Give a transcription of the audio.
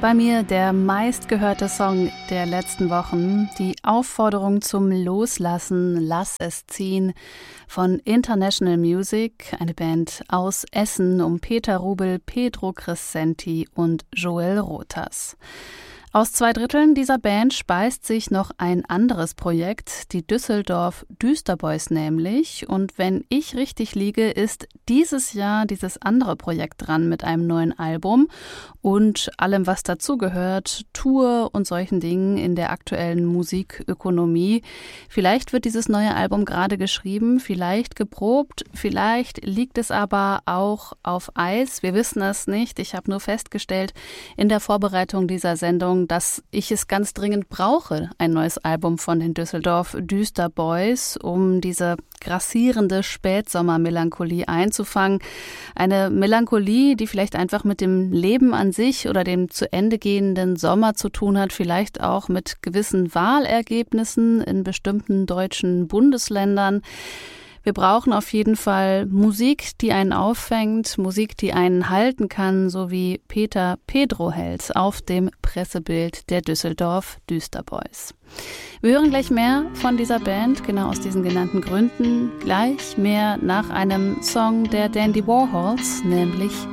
Bei mir der meistgehörte Song der letzten Wochen, die Aufforderung zum Loslassen, Lass es ziehen von International Music, eine Band aus Essen um Peter Rubel, Pedro Crescenti und Joel Rotas. Aus 2/3 dieser Band speist sich noch ein anderes Projekt, die Düsseldorf Düsterboys nämlich. Und wenn ich richtig liege, ist dieses Jahr dieses andere Projekt dran mit einem neuen Album und allem, was dazugehört, Tour und solchen Dingen in der aktuellen Musikökonomie. Vielleicht wird dieses neue Album gerade geschrieben, vielleicht geprobt, vielleicht liegt es aber auch auf Eis. Wir wissen es nicht. Ich habe nur festgestellt in der Vorbereitung dieser Sendung, dass ich es ganz dringend brauche, ein neues Album von den Düsseldorf Düsterboys, um diese grassierende Spätsommermelancholie einzufangen. Eine Melancholie, die vielleicht einfach mit dem Leben an sich oder dem zu Ende gehenden Sommer zu tun hat, vielleicht auch mit gewissen Wahlergebnissen in bestimmten deutschen Bundesländern. Wir brauchen auf jeden Fall Musik, die einen auffängt, Musik, die einen halten kann, so wie Peter Pedro hält auf dem Pressebild der Düsseldorf Düsterboys. Wir hören gleich mehr von dieser Band, genau aus diesen genannten Gründen. Gleich mehr nach einem Song der Dandy Warhols, nämlich